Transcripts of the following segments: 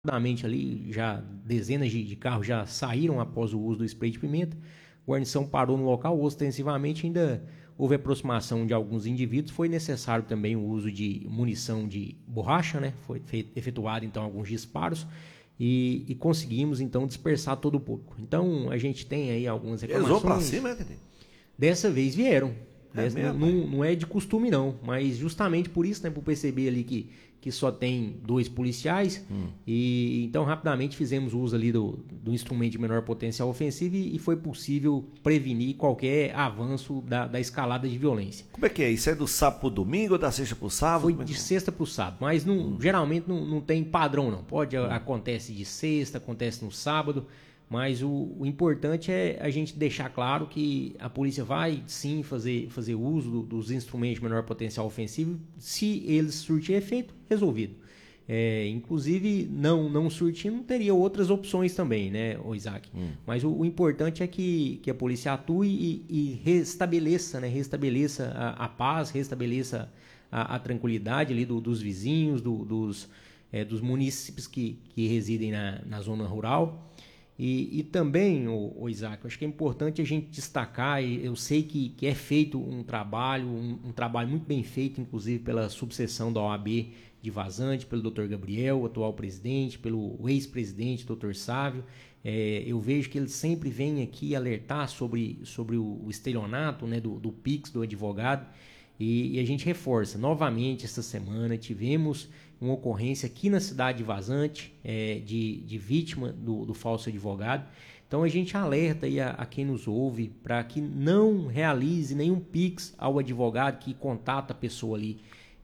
Rapidamente ali, já dezenas de carros já saíram após o uso do spray de pimenta. A guarnição parou no local ostensivamente, ainda houve aproximação de alguns indivíduos. Foi necessário também o uso de munição de borracha, né? Foi efetuado então alguns disparos e conseguimos então dispersar todo o público. Então a gente tem aí algumas reclamações. Pesou pra cima, né? Dessa vez vieram. Não é de costume não, mas justamente por isso, né, por perceber ali que só tem 2 policiais, e então rapidamente fizemos uso ali do instrumento de menor potencial ofensivo e foi possível prevenir qualquer avanço da escalada de violência. Como é que é? Isso é do sábado pro domingo ou da sexta pro sábado? Foi de sexta pro sábado, mas geralmente não tem padrão não, acontece de sexta, acontece no sábado. Mas o importante é a gente deixar claro que a polícia vai sim fazer uso dos instrumentos de menor potencial ofensivo, se eles surtirem efeito, resolvido. Inclusive, não surtindo, teria outras opções também, né, Isaac? Mas o importante é que a polícia atue e restabeleça a paz, restabeleça a tranquilidade ali dos vizinhos, dos munícipes que residem na zona rural. E também, Isaac, acho que é importante a gente destacar, eu sei que é feito um trabalho muito bem feito, inclusive pela subseção da OAB de Vazante, pelo Dr. Gabriel, o atual presidente, pelo ex-presidente, Dr. Sávio. Eu vejo que eles sempre vêm aqui alertar sobre o estelionato, né, do PIX, do advogado, e a gente reforça. Novamente, esta semana, tivemos uma ocorrência aqui na cidade de Vazante, de vítima do falso advogado. Então a gente alerta aí a quem nos ouve para que não realize nenhum PIX ao advogado que contata a pessoa ali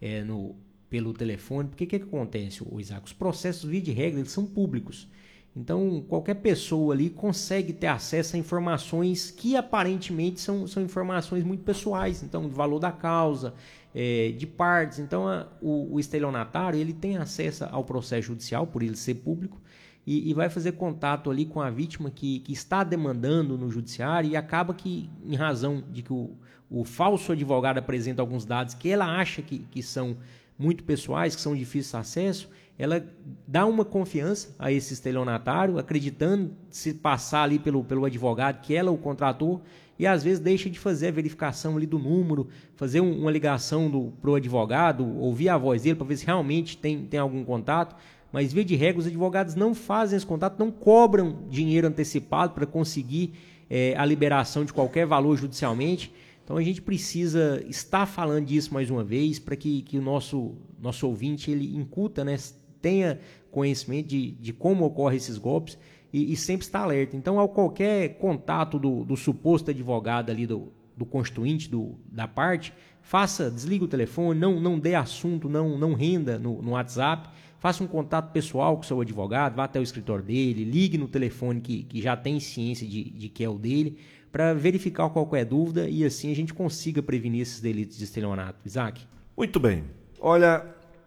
pelo telefone. Porque o que acontece, Isaac? Os processos, via de regra, eles são públicos. Então qualquer pessoa ali consegue ter acesso a informações que aparentemente são informações muito pessoais. Então, do valor da causa, de partes. Então o estelionatário ele tem acesso ao processo judicial, por ele ser público, e vai fazer contato ali com a vítima que está demandando no judiciário, e acaba que, em razão de que o falso advogado apresenta alguns dados que ela acha que são muito pessoais, que são difíceis de acesso, ela dá uma confiança a esse estelionatário, acreditando se passar ali pelo advogado que ela o contratou, e às vezes deixa de fazer a verificação ali do número, fazer uma ligação pro advogado, ouvir a voz dele para ver se realmente tem algum contato. Mas, via de regra, os advogados não fazem esse contato, não cobram dinheiro antecipado para conseguir a liberação de qualquer valor judicialmente. Então a gente precisa estar falando disso mais uma vez para que o nosso ouvinte ele incuta, né, tenha conhecimento de como ocorrem esses golpes e sempre está alerta. Então, ao qualquer contato do suposto advogado ali, do constituinte da parte, desliga o telefone, não dê assunto, não renda no WhatsApp, faça um contato pessoal com o seu advogado, vá até o escritório dele, ligue no telefone que já tem ciência de que é o dele, para verificar qualquer dúvida e assim a gente consiga prevenir esses delitos de estelionato. Isaac? Muito bem. Olha,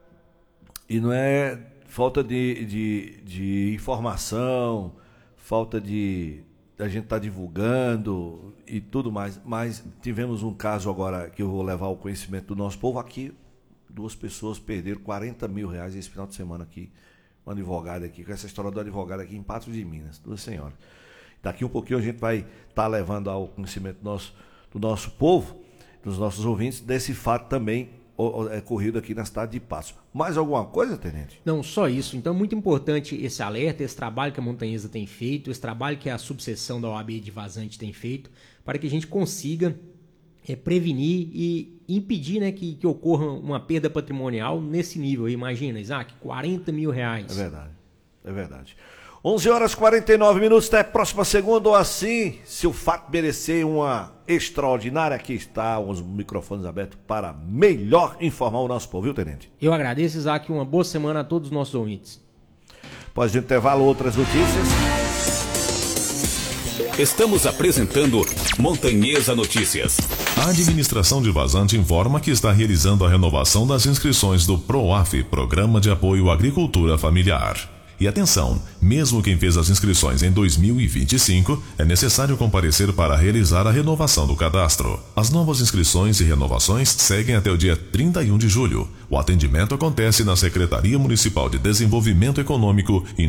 e não é falta de informação, falta de a gente estar divulgando e tudo mais, mas tivemos um caso agora que eu vou levar ao conhecimento do nosso povo aqui. 2 pessoas perderam R$40 mil esse final de semana aqui, um advogado aqui, com essa história do advogado aqui em Patos de Minas, 2 senhoras. Daqui um pouquinho a gente vai estar levando ao conhecimento do nosso povo, dos nossos ouvintes, desse fato também ocorrido aqui na cidade de Patos. Mais alguma coisa, tenente? Não, só isso. Então é muito importante esse alerta, esse trabalho que a Montanhesa tem feito, esse trabalho que a subseção da OAB de Vazante tem feito, para que a gente consiga prevenir e impedir, né, que ocorra uma perda patrimonial nesse nível. Imagina, Isaac, R$40 mil. É verdade. 11h49, até a próxima segunda, ou assim, se o fato merecer uma extraordinária, aqui está os microfones abertos para melhor informar o nosso povo, viu, tenente? Eu agradeço, Isaac, uma boa semana a todos os nossos ouvintes. Após o intervalo, outras notícias. Estamos apresentando Montanhesa Notícias. A administração de Vazante informa que está realizando a renovação das inscrições do PROAF, Programa de Apoio à Agricultura Familiar. E atenção, mesmo quem fez as inscrições em 2025, é necessário comparecer para realizar a renovação do cadastro. As novas inscrições e renovações seguem até o dia 31 de julho. O atendimento acontece na Secretaria Municipal de Desenvolvimento Econômico, em